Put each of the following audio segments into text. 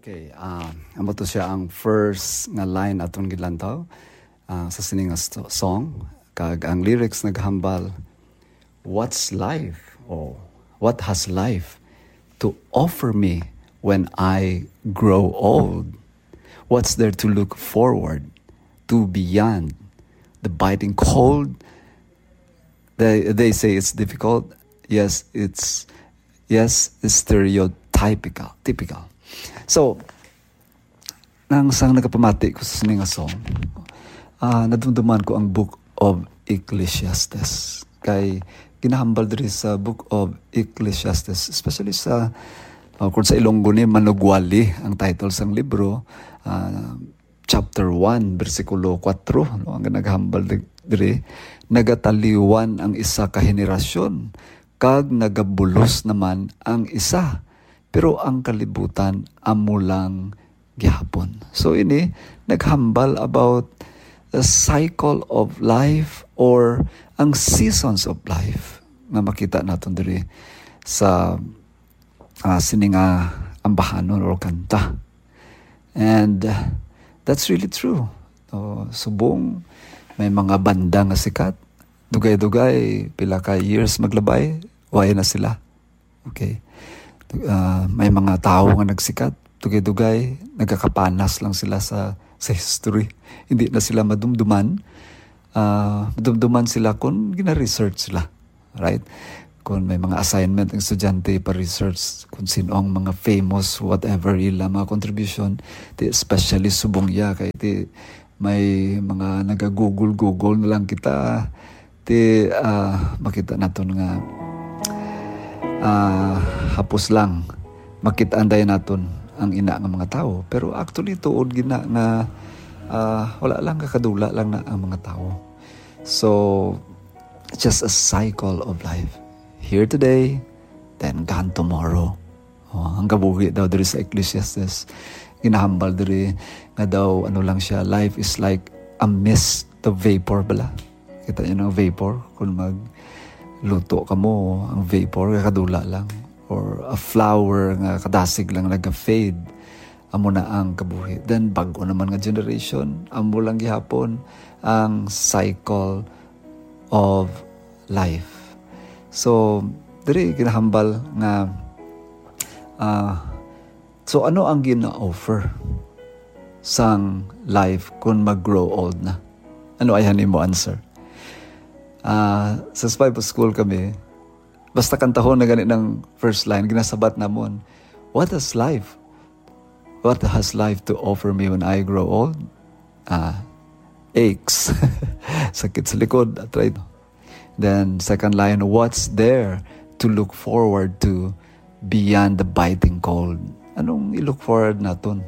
Okay, amo to siya ang first nga line atong gilantaw sa sining nga song. Kag ang lyrics naghambal, what's life? Or what has life to offer me when I grow old? What's there to look forward to beyond the biting cold? They say it's difficult. Yes, it's typical. So, nang sang nagapamati ko sa sining nga song, nadumduman ko ang Book of Ecclesiastes. Kay ginahambal diri sa Book of Ecclesiastes, especially sa kung sa Ilonggo ni Manugwali ang title sang libro, chapter 1 versikulo 4, no, ang naghambal diri, nagataliwan ang isa ka henerasyon kag nagabulos naman ang isa, pero ang kalibutan amo lang gihapon. So ini naghambal about the cycle of life or ang seasons of life na makita naton diri sa sininga ambahanon or kanta. And that's really true. Subong may mga banda nga sikat, dugay-dugay pila ka years maglabay, way na sila. Okay. May mga tao nga nagsikat, dugay-dugay, nagkakapanas lang sila sa history. Hindi na sila madumduman. Madumduman sila kung gina-research sila. Right? Kung may mga assignment ng estudyante pa-research kung sino ang mga famous, whatever ila, mga contribution, especially subong ya, kaya may mga naga-google na lang kita, makita natin nga hapos lang makitaan dayon naton ang ina nga mga tao, pero actually tuod gina nga wala lang kakadula lang na ang mga tao. So just a cycle of life, here today then gone tomorrow. Ang kabuhi daw diri sa Ecclesiastes, ginahambal diri nga daw ano lang siya, life is like a mist of vapor bala. Kita niyo ng vapor kung luto ka mo, ang vapor kakadula lang, or a flower nga kadasig lang naga-fade, amo na ang kabuhi. Then bago naman nga generation, amo lang gihapon ang cycle of life. So diri ginahambal nga so ano ang gina-offer sang life kung mag-grow old na? Ano ay mo answer? Sa Bible school kami, basta kantahon na ganit ng first line, ginasabat namon, what has life to offer me when I grow old? Aches. Sakit sa likod, arthritis. Then second line, what's there to look forward to beyond the biting cold? Anong i-look forward naton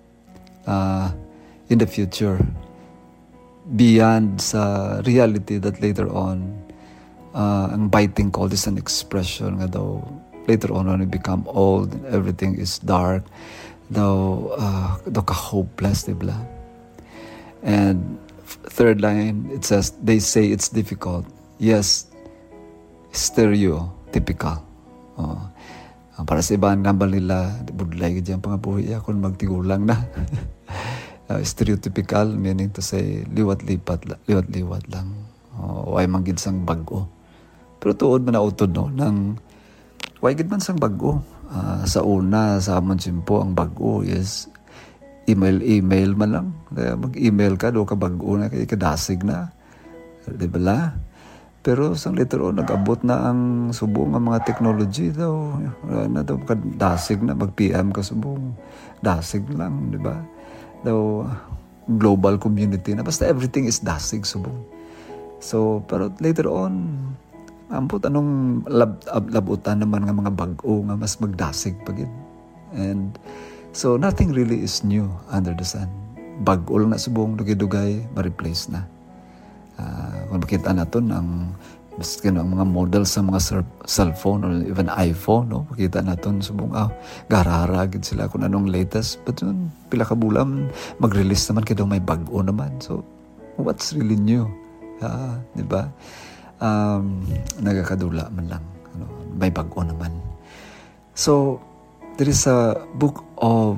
in the future? Beyond sa reality that later on, ang biting cold is an expression nga daw later on when we become old, everything is dark, daw ka-hopeless, diba? And third line, it says, they say it's difficult. Yes, stereotypical. Para sa ibang nambal nila, budlay ka dyan pangabuhi kung magtigulang na. Stereotypical, meaning to say liwat-liwat lang, way manggid sang bago. Pero tuod man na utod no nang way gid man sang bago. Sa una sa amon simpo ang bago is email man lang, mag-email ka do ka bago na kay kadasig na, di ba? Pero sang later on nag-abot na ang subong nga mga technology daw na daw kadasig na, mag-PM ka subong dasig lang, di ba? Daw global community na basta everything is dasig subong. So pero later on ampot anong labutan naman nga mga bag-o nga mas magdasig pagid. And so nothing really is new under the sun. Bag-o lang na subong, dugay-dugay ma-replace na. Kung makita naton ang ang mga models sa mga cellphone or even iPhone, no? Makita naton subong gararagid sila kung anong latest, but yun, pila ka bulan mag-release naman kaya may bago naman. So what's really new? Di ba? Nagakadula man lang, may bago naman. So there is a Book of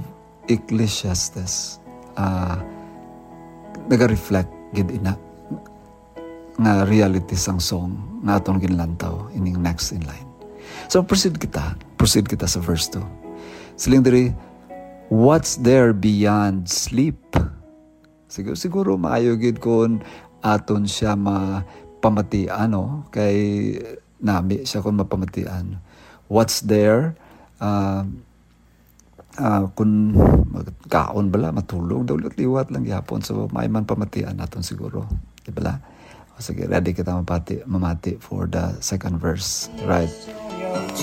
Ecclesiastes naga-reflect gid ina nga reality sang song nga atong ginlantaw ining next in line. So proceed kita sa verse 2. Siling diri, what's there beyond sleep? Siguro maayo gid kun aton siya mapamatian, no? Kay nami siya kun mapamatian. What's there? Kung kaon bala matulog daw liwat lang gyapon, so may man pamatian naton siguro, di bala? O sige, ready kita mamati for the second verse, right?